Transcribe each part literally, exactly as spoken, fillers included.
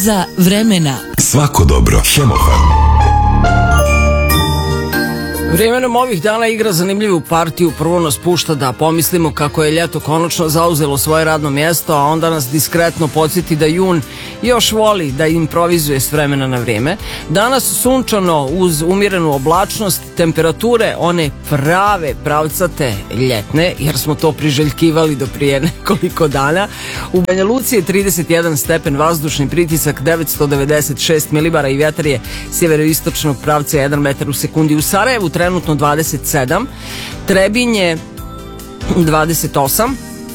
Za vremena. Svako dobro. Hemofarm. Vremenom ovih dana igra zanimljivu partiju. Prvo nas pušta da pomislimo kako je ljeto konačno zauzelo svoje radno mjesto, a onda nas diskretno podsjeti da jun još voli da improvizuje s vremena na vrijeme. Danas sunčano uz umjerenu oblačnost, temperature one prave, pravcate ljetne, jer smo to priželjkivali do prije nekoliko dana. U Banja Luci je trideset jedan stepen, vazdušni pritisak devetsto devedeset šest milibara i vjetar je sjeveroistočnog pravca jedan metar u sekundi. U Sarajevu trenutno dvadeset sedam, Trebinje dvadeset osam,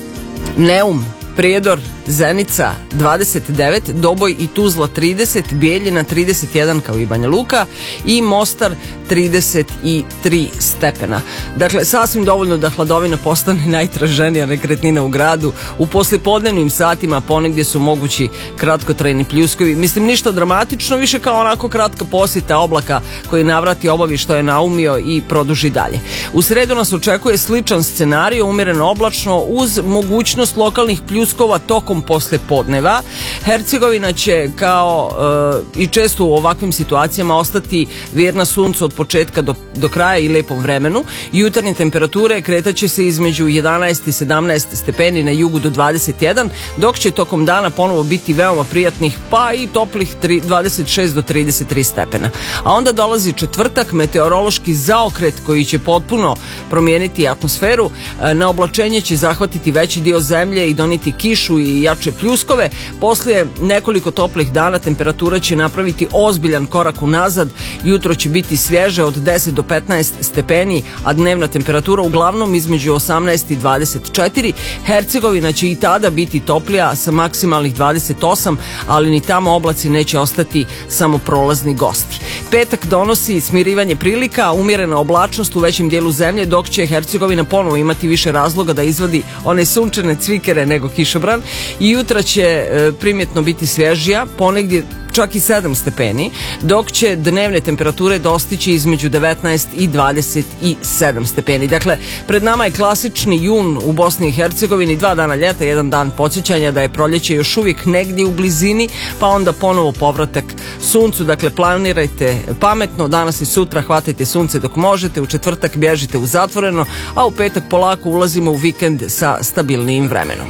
Neum, Prijedor, Zenica dvadeset devet, Doboj i Tuzla trideset, Bijeljina trideset jedan kao i Banja Luka i Mostar trideset tri stepena. Dakle, sasvim dovoljno da hladovina postane najtraženija nekretnina u gradu. U poslijepodnevnim satima ponegdje su mogući kratkotrajni pljuskovi. Mislim, ništa dramatično, više kao onako kratka posjeta oblaka koji navrati, obavi što je naumio i produži dalje. U sredu nas očekuje sličan scenarij, umjereno oblačno uz mogućnost lokalnih pljuskova tokom posle podneva. Hercegovina će kao e, i često u ovakvim situacijama ostati vjerna suncu od početka do, do kraja i lepom vremenu. Jutarnje temperature kretaće se između jedanaest i sedamnaest stepeni, na jugu do dvadeset jedan, dok će tokom dana ponovo biti veoma prijatnih pa i toplih dvadeset šest do trideset tri stepena. A onda dolazi četvrtak, meteorološki zaokret koji će potpuno promijeniti atmosferu. E, na oblačenje će zahvatiti veći dio zemlje i doniti kišu i jače pljuskove. Poslije nekoliko toplih dana temperatura će napraviti ozbiljan korak unazad. Jutro će biti svježe od deset do petnaest stepeni, a dnevna temperatura uglavnom između osamnaest i dvadeset četiri. Hercegovina će i tada biti toplija sa maksimalnih dvadeset osam, ali ni tamo oblaci neće ostati samo prolazni gosti. Petak donosi smirivanje prilika, umjerena oblačnost u većem dijelu zemlje, dok će Hercegovina ponovo imati više razloga da izvadi one sunčane cvikere nego kišobran. I jutra će e, primjetno biti svježija, ponegdje čak i sedam stepeni, dok će dnevne temperature dostići između devetnaest i dvadeset sedam stepeni. Dakle, pred nama je klasični jun u Bosni i Hercegovini, dva dana ljeta, jedan dan podsjećanja da je proljeće još uvijek negdje u blizini, pa onda ponovo povratak suncu. Dakle, planirajte pametno, danas i sutra hvatajte sunce dok možete, u četvrtak bježite u zatvoreno, a u petak polako ulazimo u vikend sa stabilnijim vremenom.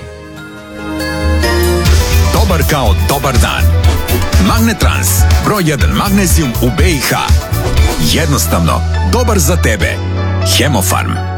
Dobar kao dobar dan. Magnetrans, broj jedan magnezijum u B i H. Jednostavno, dobar za tebe. Hemofarm.